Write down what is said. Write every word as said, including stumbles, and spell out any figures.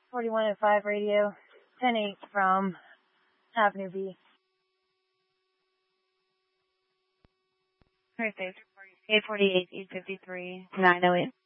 forty-one oh five radio, ten eight from Avenue B. Perfect. eight forty-eight, eight fifty-three, nine oh eight.